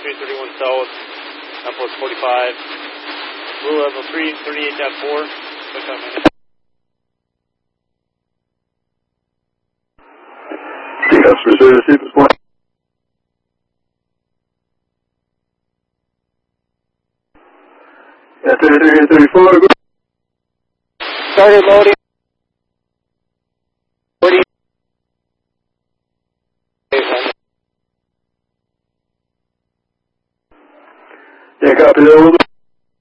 331 south, Airport 45, blue level 3, 38.4. Yes, Missouri, Sequence 1. Yeah, 33 and 34. Started loading. 40. Yeah, copy that.